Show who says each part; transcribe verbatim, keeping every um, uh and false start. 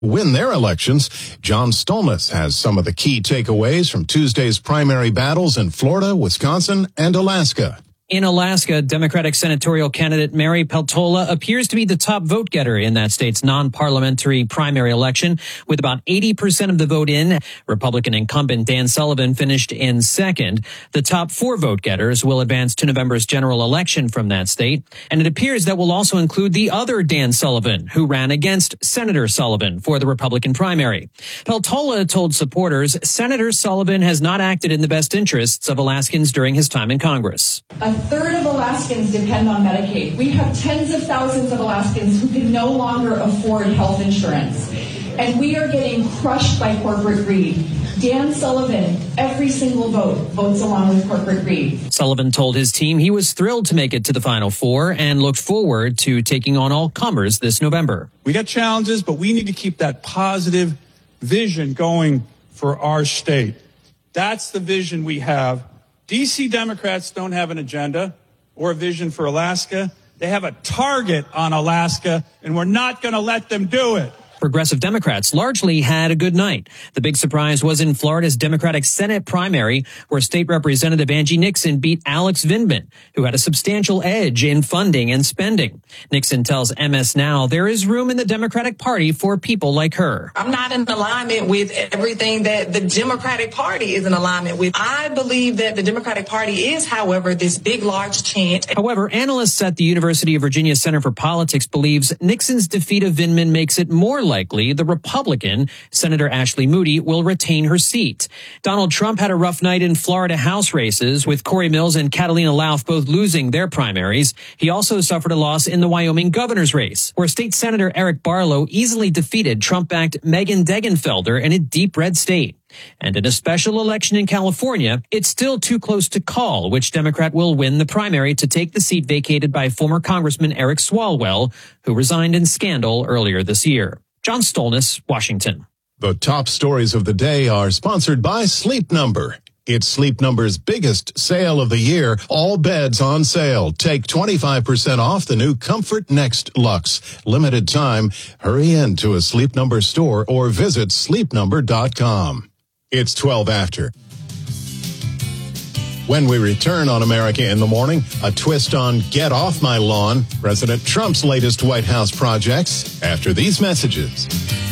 Speaker 1: win their elections. John Stolness has some of the key takeaways from Tuesday's primary battles in Florida, Wisconsin, and Alaska.
Speaker 2: In Alaska, Democratic senatorial candidate Mary Peltola appears to be the top vote getter in that state's non-parliamentary primary election, with about eighty percent of the vote in. Republican incumbent Dan Sullivan finished in second. The top four vote getters will advance to November's general election from that state, and it appears that will also include the other Dan Sullivan, who ran against Senator Sullivan for the Republican primary. Peltola told supporters Senator Sullivan has not acted in the best interests of Alaskans during his time in Congress.
Speaker 3: A third of Alaskans depend on Medicaid. We have tens of thousands of Alaskans who can no longer afford health insurance. And we are getting crushed by corporate greed. Dan Sullivan, every single vote, votes along with corporate greed.
Speaker 2: Sullivan told his team he was thrilled to make it to the Final Four and looked forward to taking on all comers this November.
Speaker 4: We got challenges, but we need to keep that positive vision going for our state. That's the vision we have. D C Democrats don't have an agenda or a vision for Alaska. They have a target on Alaska, and we're not going to let them do it.
Speaker 2: Progressive Democrats largely had a good night. The big surprise was in Florida's Democratic Senate primary, where State Representative Angie Nixon beat Alex Vindman, who had a substantial edge in funding and spending. Nixon tells M S Now there is room in the Democratic Party for people like her.
Speaker 5: I'm not in alignment with everything that the Democratic Party is in alignment with. I believe that the Democratic Party is, however, this big, large chant.
Speaker 2: However, analysts at the University of Virginia Center for Politics believes Nixon's defeat of Vindman makes it more likely the Republican, Senator Ashley Moody, will retain her seat. Donald Trump had a rough night in Florida House races, with Corey Mills and Catalina Lauf both losing their primaries. He also suffered a loss in the Wyoming governor's race, where State Senator Eric Barlow easily defeated Trump-backed Megan Degenfelder in a deep red state. And in a special election in California, it's still too close to call which Democrat will win the primary to take the seat vacated by former Congressman Eric Swalwell, who resigned in scandal earlier this year. John Stolness, Washington.
Speaker 1: The top stories of the day are sponsored by Sleep Number. It's Sleep Number's biggest sale of the year. All beds on sale. Take twenty-five percent off the new Comfort Next Luxe. Limited time. Hurry in to a Sleep Number store or visit sleep number dot com. It's twelve after. When we return on America in the Morning, a twist on Get Off My Lawn, President Trump's latest White House projects, after these messages.